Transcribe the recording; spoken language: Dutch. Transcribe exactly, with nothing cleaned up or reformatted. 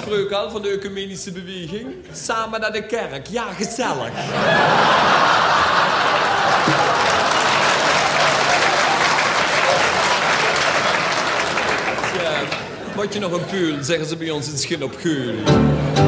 spreuk al van de ecumenische beweging? Samen naar de kerk, ja, gezellig. Ja, moet je nog een puul, zeggen ze bij ons in Schin op Geul.